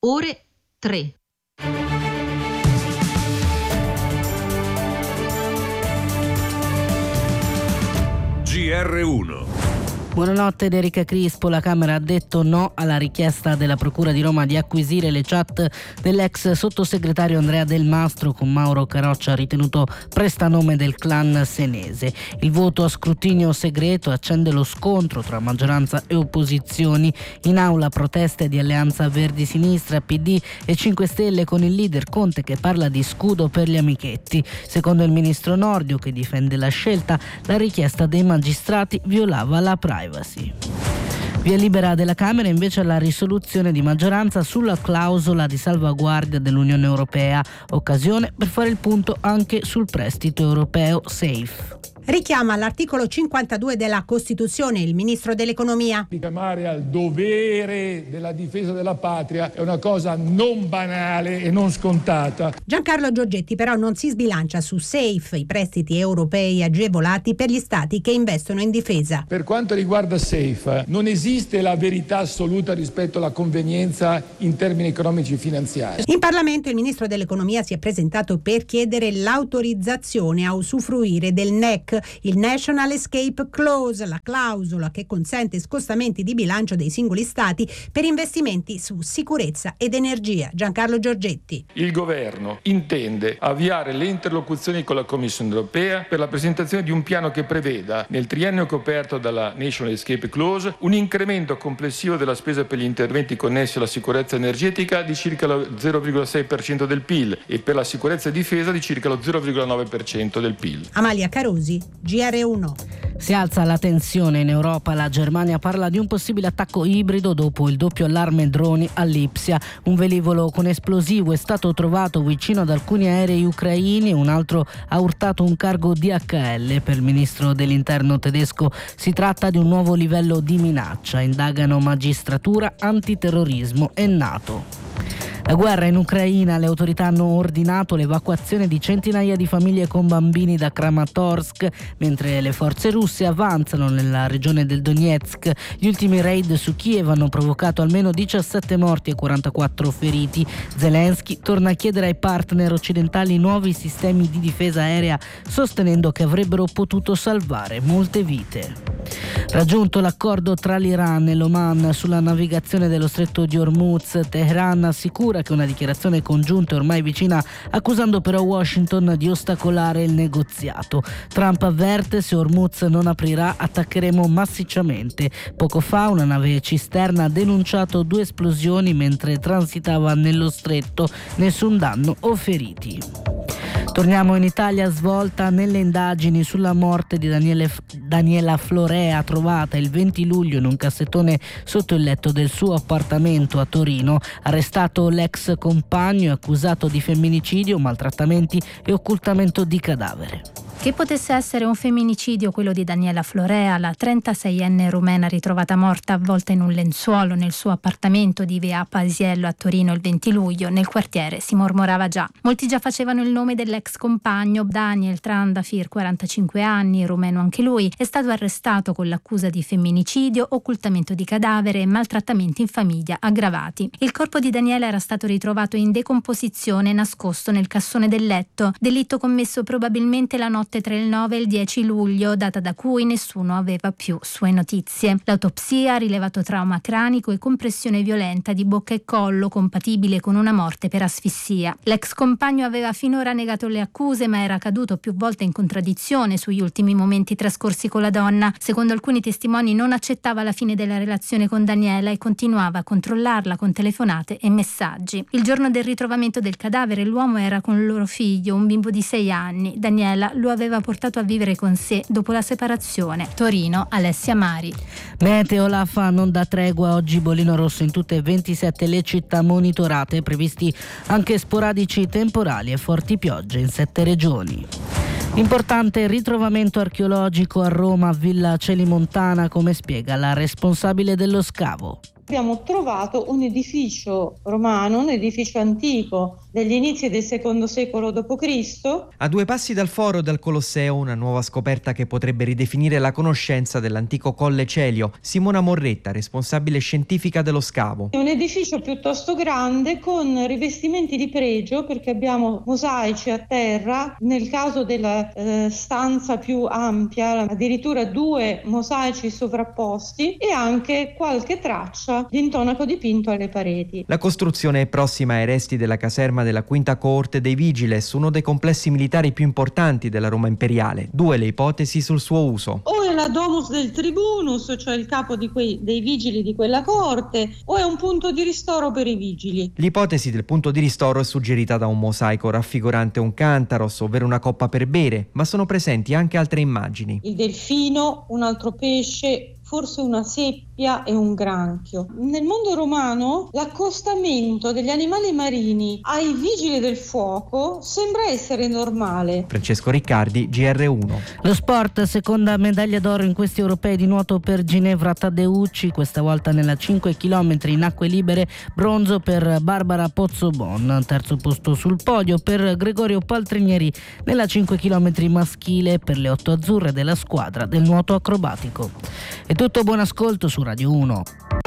ore 3. GR1. Buonanotte, da Erika Crispo. La Camera ha detto no alla richiesta della Procura di Roma di acquisire le chat dell'ex sottosegretario Andrea Del Mastro con Mauro Caroccia, ritenuto prestanome del clan senese. Il voto a scrutinio segreto accende lo scontro tra maggioranza e opposizioni. In aula proteste di Alleanza Verdi-Sinistra, PD e 5 Stelle, con il leader Conte che parla di scudo per gli amichetti. Secondo il ministro Nordio, che difende la scelta, la richiesta dei magistrati violava la privacy. Via libera della Camera invece alla risoluzione di maggioranza sulla clausola di salvaguardia dell'Unione Europea, occasione per fare il punto anche sul prestito europeo SAFE. Richiama all'articolo 52 della Costituzione il ministro dell'Economia. Richiamare al dovere della difesa della patria è una cosa non banale e non scontata. Giancarlo Giorgetti però non si sbilancia su SAFE, i prestiti europei agevolati per gli stati che investono in difesa. Per quanto riguarda SAFE, non esiste la verità assoluta rispetto alla convenienza in termini economici e finanziari. In Parlamento il ministro dell'Economia si è presentato per chiedere l'autorizzazione a usufruire del NEC, il National Escape Clause, la clausola che consente scostamenti di bilancio dei singoli stati per investimenti su sicurezza ed energia. Giancarlo Giorgetti. Il governo intende avviare le interlocuzioni con la Commissione europea per la presentazione di un piano che preveda, nel triennio coperto dalla National Escape Clause, un incremento complessivo della spesa per gli interventi connessi alla sicurezza energetica di circa lo 0,6% del PIL e per la sicurezza e difesa di circa lo 0,9% del PIL. Amalia Carosi, GR1. Si alza la tensione in Europa. La Germania parla di un possibile attacco ibrido dopo il doppio allarme droni a Lipsia. Un velivolo con esplosivo è stato trovato vicino ad alcuni aerei ucraini, un altro ha urtato un cargo DHL. Per il ministro dell'interno tedesco si tratta di un nuovo livello di minaccia. Indagano magistratura, antiterrorismo e NATO. La guerra in Ucraina, le autorità hanno ordinato l'evacuazione di centinaia di famiglie con bambini da Kramatorsk, mentre le forze russe avanzano nella regione del Donetsk. Gli ultimi raid su Kiev hanno provocato almeno 17 morti e 44 feriti. Zelensky torna a chiedere ai partner occidentali nuovi sistemi di difesa aerea, sostenendo che avrebbero potuto salvare molte vite. Raggiunto l'accordo tra l'Iran e l'Oman sulla navigazione dello stretto di Hormuz, Teheran assicura che una dichiarazione congiunta è ormai vicina, accusando però Washington di ostacolare il negoziato. Trump avverte: se Hormuz non aprirà attaccheremo massicciamente. Poco fa una nave cisterna ha denunciato 2 esplosioni mentre transitava nello stretto, nessun danno o feriti. Torniamo in Italia, svolta nelle indagini sulla morte di Daniela Florea, trovata il 20 luglio in un cassettone sotto il letto del suo appartamento a Torino. Arrestato l'ex compagno, accusato di femminicidio, maltrattamenti e occultamento di cadavere. Che potesse essere un femminicidio quello di Daniela Florea, la 36enne rumena ritrovata morta avvolta in un lenzuolo nel suo appartamento di via Pasiello a Torino il 20 luglio, nel quartiere si mormorava già. Molti già facevano il nome dell'ex compagno. Daniel Trandafir, 45 anni, rumeno anche lui, è stato arrestato con l'accusa di femminicidio, occultamento di cadavere e maltrattamenti in famiglia aggravati. Il corpo di Daniela era stato ritrovato in decomposizione, nascosto nel cassone del letto, delitto commesso probabilmente la notte tra il 9 e il 10 luglio, data da cui nessuno aveva più sue notizie. L'autopsia ha rilevato trauma cranico e compressione violenta di bocca e collo, compatibile con una morte per asfissia. L'ex compagno aveva finora negato le accuse, ma era caduto più volte in contraddizione sugli ultimi momenti trascorsi con la donna. Secondo alcuni testimoni non accettava la fine della relazione con Daniela e continuava a controllarla con telefonate e messaggi. Il giorno del ritrovamento del cadavere l'uomo era con il loro figlio, un bimbo di 6 anni. Daniela lo aveva portato a vivere con sé dopo la separazione. Torino, Alessia Mari. Meteo, l'AFA non dà tregua, oggi bollino rosso in tutte e 27 le città monitorate, previsti anche sporadici temporali e forti piogge in 7 regioni. Importante ritrovamento archeologico a Roma, Villa Celimontana, come spiega la responsabile dello scavo. Abbiamo trovato un edificio romano, un edificio antico degli inizi del secondo secolo d.C. A 2 passi dal foro e dal Colosseo, una nuova scoperta che potrebbe ridefinire la conoscenza dell'antico Colle Celio. Simona Morretta, responsabile scientifica dello scavo. È un edificio piuttosto grande con rivestimenti di pregio, perché abbiamo mosaici a terra, nel caso della stanza più ampia addirittura 2 mosaici sovrapposti e anche qualche traccia di intonaco dipinto alle pareti. La costruzione è prossima ai resti della caserma della quinta coorte dei Vigiles, uno dei complessi militari più importanti della Roma imperiale. 2 le ipotesi sul suo uso. O è la domus del tribunus, cioè il capo dei vigili di quella corte, o è un punto di ristoro per i vigili. L'ipotesi del punto di ristoro è suggerita da un mosaico raffigurante un cantaros, ovvero una coppa per bere, ma sono presenti anche altre immagini. Il delfino, un altro pesce, forse una seppia e un granchio. Nel mondo romano l'accostamento degli animali marini ai vigili del fuoco sembra essere normale. Francesco Riccardi, GR1. Lo sport, seconda medaglia d'oro in questi europei di nuoto per Ginevra Taddeucci, questa volta nella 5 km in acque libere, bronzo per Barbara Pozzobon, terzo posto sul podio per Gregorio Paltrinieri nella 5 km maschile per le 8 azzurre della squadra del nuoto acrobatico. È tutto, buon ascolto su Radio 1.